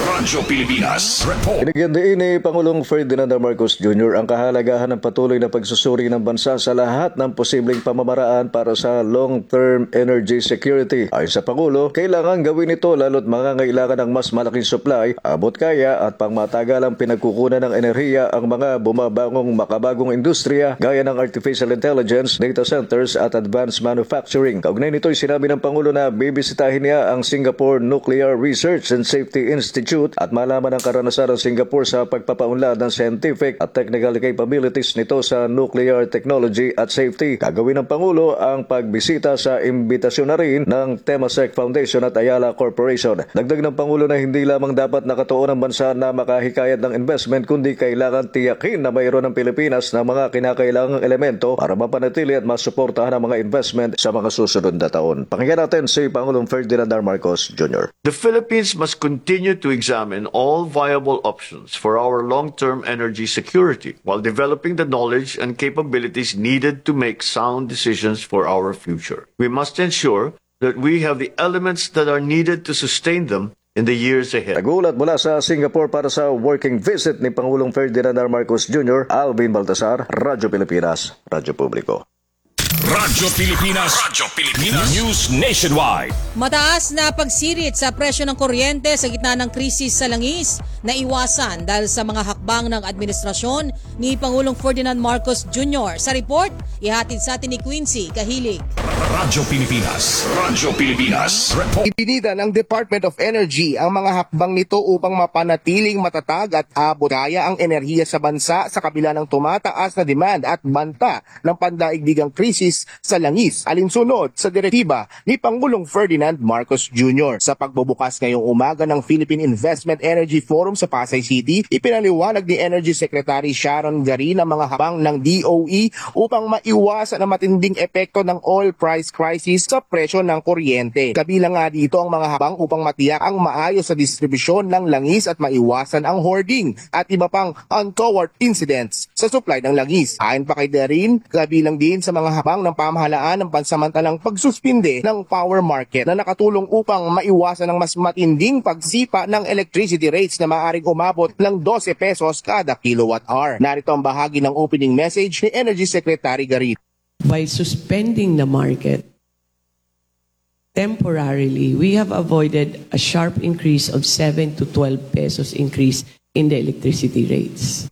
Report. Binigyan din ni Pangulong Ferdinand R. Marcos Jr. ang kahalagahan ng patuloy na pagsusuri ng bansa sa lahat ng posibleng pamamaraan para sa long-term energy security. Ayon sa Pangulo, kailangan gawin ito lalo't mangangailangan ng mas malaking supply, abot kaya at pangmatagalang pinagkukunan ng enerhiya ang mga bumabangong makabagong industriya gaya ng artificial intelligence, data centers at advanced manufacturing. Kaugnay nito'y sinabi ng Pangulo na bibisitahin niya ang Singapore Nuclear Research and Safety Institute at malaman ang karanasan ng Singapore sa pagpapaunlad ng scientific at technical capabilities nito sa nuclear technology at safety. Gagawin ng Pangulo ang pagbisita sa imbitasyon na rin ng Temasek Foundation at Ayala Corporation. Dagdag ng Pangulo na hindi lamang dapat nakatuon ang bansa na makahikayat ng investment kundi kailangan tiyakin na mayroon ng Pilipinas na mga kinakailangang elemento para mapanatili at masuportahan ang mga investment sa mga susunod na taon. Pakinggan natin si Pangulong Ferdinand R. Marcos Jr. The Philippines must continue to examine all viable options for our long-term energy security while developing the knowledge and capabilities needed to make sound decisions for our future. We must ensure that we have the elements that are needed to sustain them in the years ahead. Nagulat mula sa Singapore para sa working visit ni Pangulong Ferdinand R. Marcos Jr., Alvin Baltasar, Radyo Pilipinas, Radyo Publiko. Radyo Pilipinas. News Nationwide. Mataas na pagsirit sa presyo ng kuryente sa gitna ng krisis sa langis na iwasan dahil sa mga hakbang ng administrasyon ni Pangulong Ferdinand Marcos Jr. Sa report, ihatid sa atin ni Quincy Kahilig. Radyo Pilipinas. Report. Ibinida ng Department of Energy ang mga hakbang nito upang mapanatiling matatag at abot kaya ang enerhiya sa bansa sa kabila ng tumataas na demand at banta ng pandaigdigang krisis sa langis, alinsunod sa direktiba ni Pangulong Ferdinand Marcos Jr. Sa pagbubukas ngayong umaga ng Philippine Investment Energy Forum sa Pasay City, ipinaliwanag ni Energy Secretary Sharon Garin ang mga habang ng DOE upang maiwasan ang matinding epekto ng oil price crisis sa presyo ng kuryente. Kabilang nga dito ang mga habang upang matiyak ang maayos sa distribusyon ng langis at maiwasan ang hoarding at iba pang untoward incidents sa supply ng langis. Ayon pa kay Garin, kabilang din sa mga habang ng pamahalaan ng pansamantalang pagsuspinde ng power market na nakatulong upang maiwasan ang mas matinding pagsipa ng electricity rates na maaaring umabot ng 12 pesos kada kilowatt-hour. Narito ang bahagi ng opening message ni Energy Secretary Garin. By suspending the market temporarily, we have avoided a sharp increase of 7 to 12 pesos increase in the electricity rates.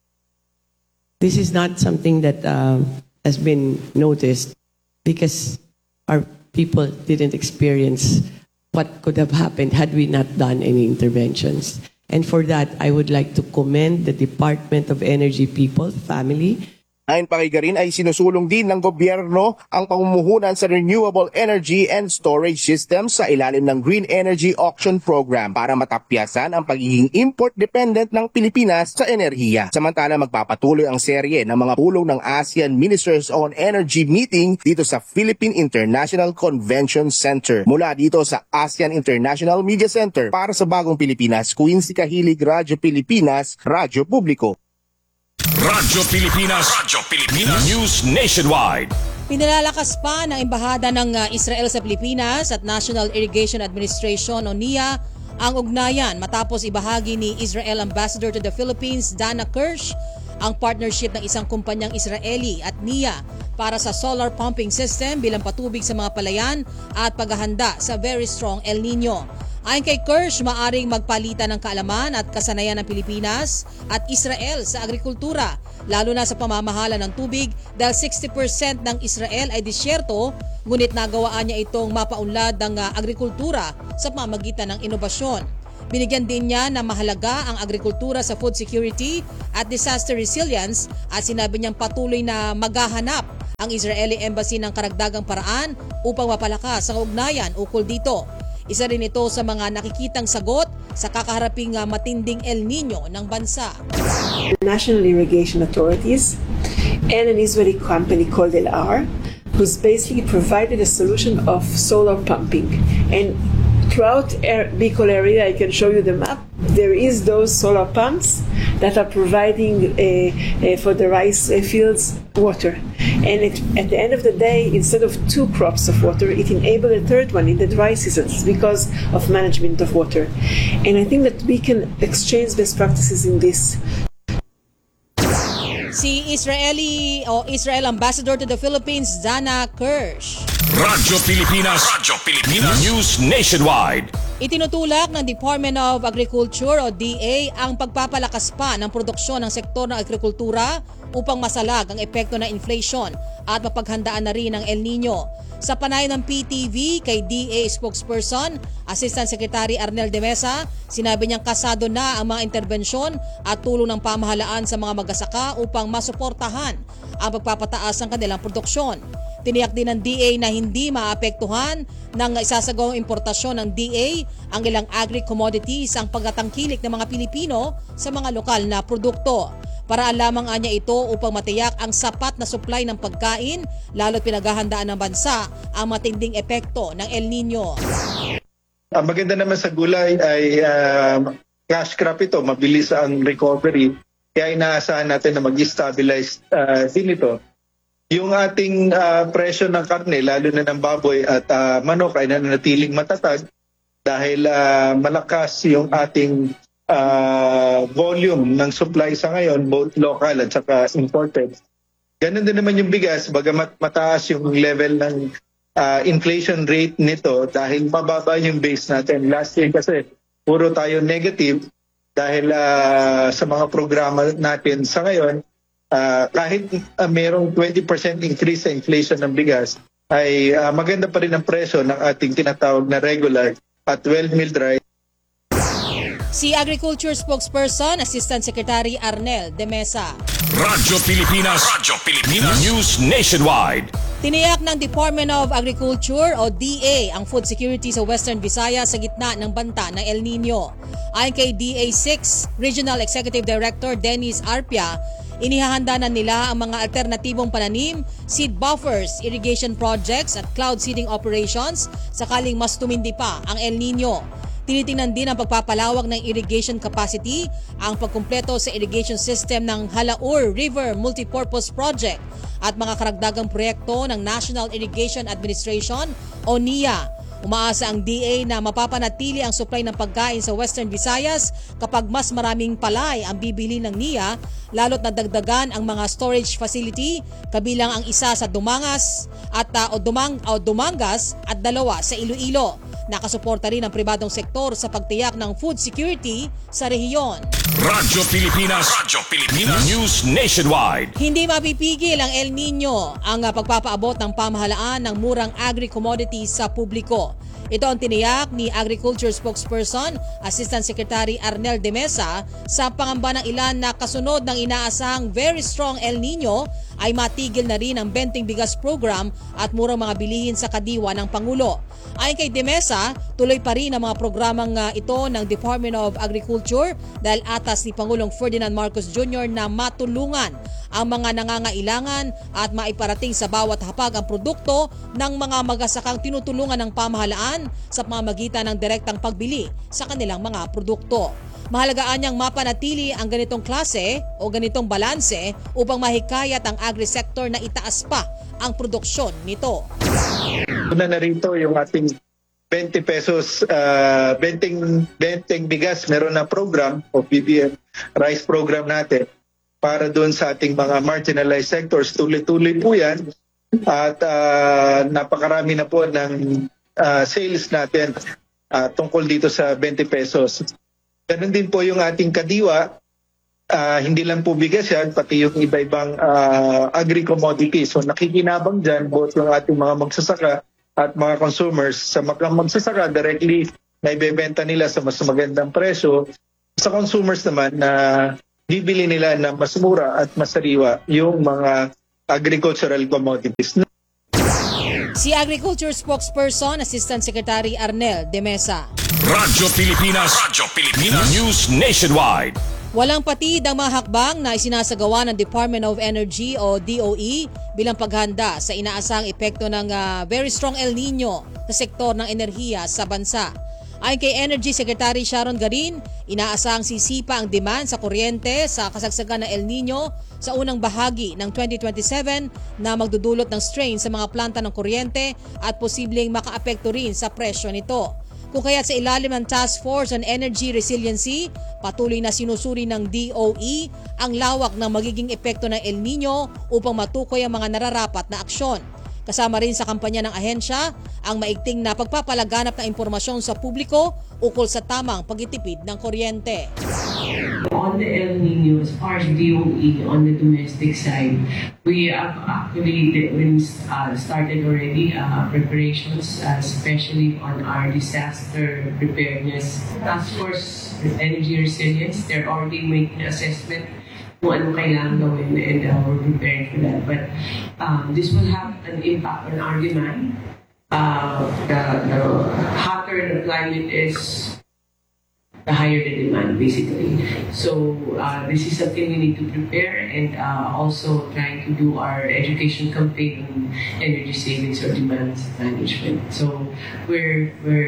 This is not something that has been noticed because our people didn't experience what could have happened had we not done any interventions. And for that, I would like to commend the Department of Energy people, family. Ayon pa kay Garin ay sinusulong din ng gobyerno ang pamumuhunan sa renewable energy and storage systems sa ilalim ng Green Energy Auction Program para matapyasan ang pagiging import-dependent ng Pilipinas sa enerhiya. Samantala magpapatuloy ang serye ng mga pulong ng ASEAN Ministers on Energy meeting dito sa Philippine International Convention Center. Mula dito sa ASEAN International Media Center para sa Bagong Pilipinas, Quincy Kahilig, Radyo Pilipinas, Radyo Publiko. Radyo Pilipinas. News Nationwide. Pinalalakas pa ng Embahada ng Israel sa Pilipinas at National Irrigation Administration o NIA ang ugnayan matapos ibahagi ni Israel Ambassador to the Philippines, Dana Kirsch, ang partnership ng isang kumpanyang Israeli at NIA para sa solar pumping system bilang patubig sa mga palayan at paghahanda sa very strong El Nino. Ayon kay Kirsch, maaring magpalitan ng kaalaman at kasanayan ng Pilipinas at Israel sa agrikultura, lalo na sa pamamahala ng tubig dahil 60% ng Israel ay disyerto, ngunit nagawaan niya itong mapaunlad ng agrikultura sa pamamagitan ng inobasyon. Binigyan din niya na mahalaga ang agrikultura sa food security at disaster resilience at sinabi niyang patuloy na maghahanap ang Israeli Embassy ng karagdagang paraan upang mapalakas ang ugnayan ukol dito. Isa rin ito sa mga nakikitang sagot sa kakaharaping matinding El Nino ng bansa. National Irrigation Authorities and an Israeli company called El-Ar, who's basically provided a solution of solar pumping. And throughout Bicol area, I can show you the map. There is those solar pumps that are providing for the rice fields water. And at the end of the day, instead of 2 crops of water, it enabled a third one in the dry seasons because of management of water. And I think that we can exchange best practices in this. Si Israel Ambassador to the Philippines, Dana Kirsch. Radyo Pilipinas News Nationwide. Itinutulak ng Department of Agriculture o DA ang pagpapalakas pa ng produksyon ng sektor ng agrikultura upang masalag ang epekto ng inflation at mapaghandaan na rin ang El Nino. Sa panayam ng PTV kay DA spokesperson, Assistant Secretary Arnel de Mesa, sinabi niyang kasado na ang mga interbensyon at tulong ng pamahalaan sa mga magsasaka upang masuportahan ang pagpapataas ng kanilang produksyon. Tiniyak din ng DA na hindi maapektuhan ng isasagawang importasyon ng DA ang ilang agri-commodities ang pagtatangkilik ng mga Pilipino sa mga lokal na produkto. Paraan lamang niya ito upang matiyak ang sapat na supply ng pagkain, lalo't pinaghahandaan ng bansa ang matinding epekto ng El Nino. Ang maganda naman sa gulay ay cash crop ito, mabilis ang recovery. Kaya inaasahan natin na mag-stabilize din ito. Yung ating presyo ng karne, lalo na ng baboy at manok ay nananatiling matatag dahil malakas yung ating volume ng supply sa ngayon, both local at saka imported. Ganun din naman yung bigas, bagamat mataas yung level ng inflation rate nito dahil mababa yung base natin. Last year kasi puro tayo negative dahil sa mga programa natin sa ngayon, kahit mayroong 20% increase sa inflation ng bigas, ay maganda pa rin ang presyo ng ating tinatawag na regular at well-milled rice. Si Agriculture Spokesperson, Assistant Secretary Arnel de Mesa. Radyo Pilipinas News Nationwide. Tiniyak ng Department of Agriculture o DA ang food security sa Western Visayas sa gitna ng banta ng El Nino. Ayon kay DA6 Regional Executive Director Dennis Arpia, inihahanda na nila ang mga alternatibong pananim, seed buffers, irrigation projects at cloud seeding operations sakaling mas tumindi pa ang El Nino. Tinitingnan din ang pagpapalawak ng irrigation capacity, ang pagkumpleto sa irrigation system ng Halaur River Multipurpose Project at mga karagdagang proyekto ng National Irrigation Administration o NIA. Umaasa ang DA na mapapanatili ang supply ng pagkain sa Western Visayas kapag mas maraming palay ang bibili ng NIA, lalo't nadagdagan ang mga storage facility, kabilang ang isa sa Dumangas at Dumangas at 2 sa Iloilo. Nakasuporta rin ang pribadong sektor sa pagtiyak ng food security sa rehiyon. Radyo Pilipinas News Nationwide. Hindi mapipigil ang El Nino ang pagpapaabot ng pamahalaan ng murang agri-commodities sa publiko. Ito ang tiniyak ni Agriculture Spokesperson, Assistant Secretary Arnel de Mesa, sa pangamba ng ilan na kasunod ng inaasahang very strong El Nino ay matigil na rin ang Benting Bigas Program at murang mga bilihin sa kadiwa ng Pangulo. Ayon kay de Mesa, tuloy pa rin ang mga programang ito ng Department of Agriculture dahil atas ni Pangulong Ferdinand Marcos Jr. na matulungan ang mga nangangailangan at maiparating sa bawat hapag ang produkto ng mga magsasakang tinutulungan ng pamahalaan sa pamamagitan ng direktang pagbili sa kanilang mga produkto. Mahalagaan niyang mapanatili ang ganitong klase o ganitong balanse upang mahikayat ang agri-sector na itaas pa ang produksyon nito. Una na rito yung ating 20 pesos Benting Bigas, meron na program o BBM rice program natin para doon sa ating mga marginalized sectors. Tuloy-tuloy po yan at napakarami na po ng sales natin. tungkol dito sa 20 pesos. Ganun din po yung ating kadiwa. Hindi lang po bigas yan, pati yung iba-ibang agri-commodities. So nakikinabang dyan both yung ating mga magsasaka at mga consumers. Sa mga magsasaka, directly na ibebenta nila sa mas magandang presyo. Sa consumers naman na bibili nila na mas mura at mas sariwa yung mga agricultural commodities. Si Agriculture Spokesperson, Assistant Secretary Arnel de Mesa. Radyo Pilipinas News Nationwide. Walang patid ang mga hakbang na isinasagawa ng Department of Energy o DOE bilang paghanda sa inaasahang epekto ng very strong El Nino sa sektor ng enerhiya sa bansa. Ayon kay Energy Secretary Sharon Garin, inaasahang sisipa ang demand sa kuryente sa kasagsagan ng El Nino sa unang bahagi ng 2027 na magdudulot ng strain sa mga planta ng kuryente at posibleng makaapekto rin sa presyo nito. Kung kaya't sa ilalim ng Task Force on Energy Resiliency, patuloy na sinusuri ng DOE ang lawak ng magiging epekto ng El Nino upang matukoy ang mga nararapat na aksyon. Kasama rin sa kampanya ng ahensya ang maigting na pagpapalaganap ng impormasyon sa publiko ukol sa tamang pagtitipid ng kuryente. On the El Nino, as far as DOE on the domestic side, we have actually started already preparations, especially on our disaster preparedness. Task Force Energy Resilience, they're already making assessment kung ano kailangan gawin and we're preparing for that. But this will have an impact on our demand. The hotter the climate is, the higher the demand, basically. So this is something we need to prepare and also trying to do our education campaign on energy savings or demand management. So we're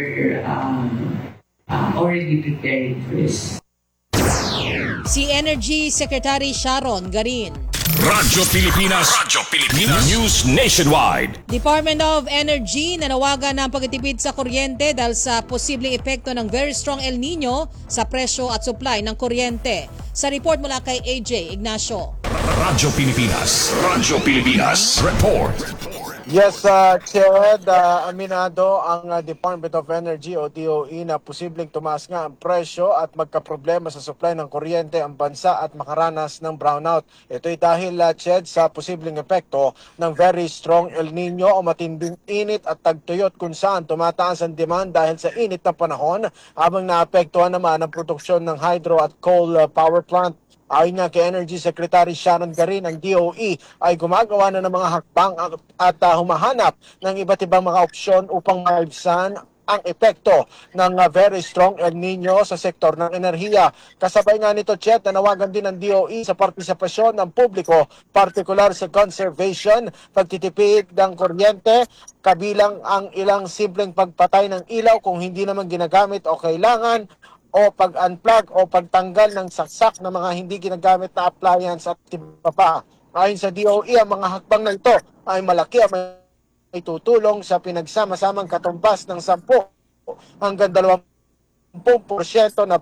already preparing for this. Si Energy Secretary Sharon Garin. Radyo Pilipinas News Nationwide. Department of Energy nanawagan ng pagtitipid sa kuryente dahil sa posibleng epekto ng very strong El Nino sa presyo at supply ng kuryente. Sa report mula kay AJ Ignacio. Radyo Pilipinas Report. Yes, Chad, aminado ang Department of Energy o DOE na posibleng tumaas nga ang presyo at magkaproblema sa supply ng kuryente ang bansa at makaranas ng brownout. Ito'y dahil, Chad, sa posibleng epekto ng very strong El Nino o matinding init at tagtuyot kung saan tumataas ang demand dahil sa init ng panahon habang naapektuhan naman ang produksyon ng hydro at coal power plant. Ayon nga kay Energy Secretary Sharon Garin, ang DOE ay gumagawa na ng mga hakbang at humahanap ng iba't ibang mga opsyon upang maibsan ang epekto ng very strong El Nino sa sektor ng enerhiya. Kasabay nga nito, Chet, nanawagan din ng DOE sa partisipasyon ng publiko, partikular sa conservation, pagtitipid ng kuryente, kabilang ang ilang simpleng pagpatay ng ilaw kung hindi naman ginagamit o kailangan, o pag-unplug o pagtanggal ng saksak ng mga hindi ginagamit na appliance at iba pa. Ayon sa DOE, ang mga hakbang na ito ay malaki at may tutulong sa pinagsama-samang katumbas ng 10 hanggang 20% na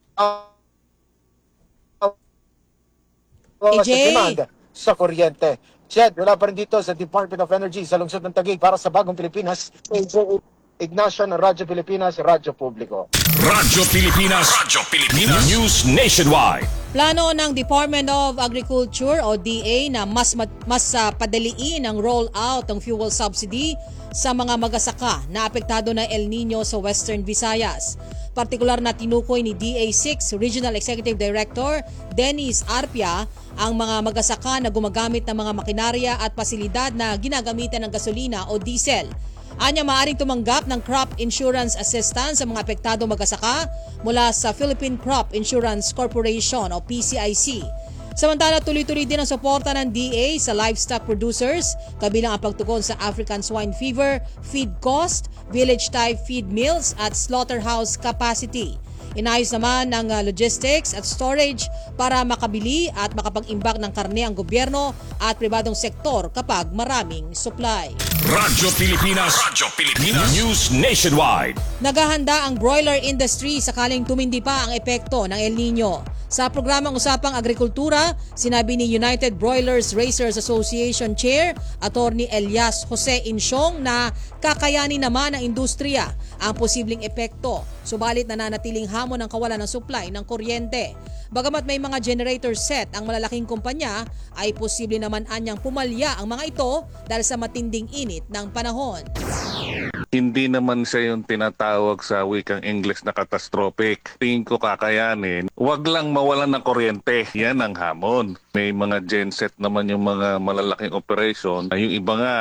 sa demand sa kuryente. Chad, wala pa rin dito sa Department of Energy sa lungsod ng Taguig para sa Bagong Pilipinas. Ignacio ng Radyo Pilipinas, Radyo Publiko. Radyo Pilipinas News Nationwide. Plano ng Department of Agriculture o DA na mas padaliin ang roll-out ng fuel subsidy sa mga magasaka na apektado ng El Nino sa Western Visayas. Partikular na tinukoy ni DA6 Regional Executive Director Dennis Arpia ang mga magasaka na gumagamit ng mga makinarya at pasilidad na ginagamitan ng gasolina o diesel. Anya maaring tumanggap ng crop insurance assistance sa mga apektado magasaka mula sa Philippine Crop Insurance Corporation o PCIC. Samantala, tuloy-tuloy din ang suporta ng DA sa livestock producers, kabilang ang pagtugon sa African swine fever, feed cost, village-type feed mills at slaughterhouse capacity. Inayos naman ng logistics at storage para makabili at makapag-imbak ng karne ang gobyerno at pribadong sektor kapag maraming supply. Radyo Pilipinas. News Nationwide. Naghahanda ang broiler industry sakaling tumindi pa ang epekto ng El Nino. Sa programang Usapang Agrikultura, sinabi ni United Broilers Raisers Association Chair, Attorney Elias Jose Insyong na kakayanin naman ng industriya ang posibleng epekto, subalit nananatiling hamon ang kawalan ng supply ng kuryente. Bagamat may mga generator set ang malalaking kumpanya, ay posible naman anyang pumalya ang mga ito dahil sa matinding init ng panahon. Hindi naman siya yung tinatawag sa wikang English na catastrophic. Tingin ko kakayanin. Huwag lang mawalan ng kuryente. Yan ang hamon. May mga genset naman yung mga malalaking operation. Yung iba nga,